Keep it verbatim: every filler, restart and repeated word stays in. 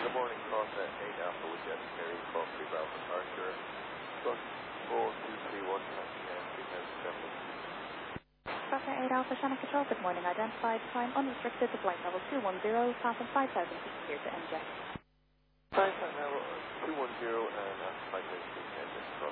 Good morning, Crossnet eight Alpha with Jet Ferry, call three Bravo departure. Bus four two three one, and three thousand seven. Crossnet eight Alpha, Shannon Control, good morning. Identified time unrestricted to flight level two one zero, passing five thousand feet here to N J. Flight level two one zero and uh, five thousand feet, and